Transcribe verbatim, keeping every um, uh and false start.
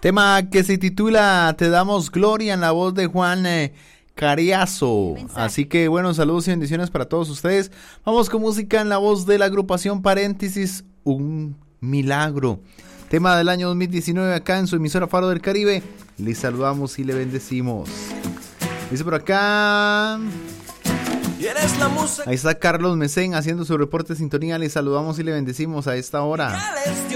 Tema que se titula Te damos gloria en la voz de Juan eh, Cariazo. Así que bueno, saludos y bendiciones para todos ustedes. Vamos con música en la voz de la agrupación Paréntesis, Un Milagro. Tema del año dos mil diecinueve acá en su emisora Faro del Caribe. Le saludamos y le bendecimos. Dice por acá... Ahí está Carlos Mesén haciendo su reporte de sintonía. Le saludamos y le bendecimos a esta hora.